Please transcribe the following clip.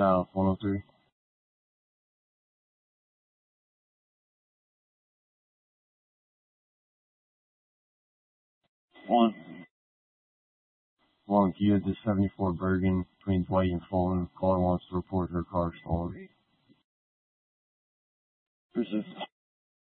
South 103. One Kia to 74 Bergen between Dwight and Fulton. Caller wants to report her car stolen. Persist.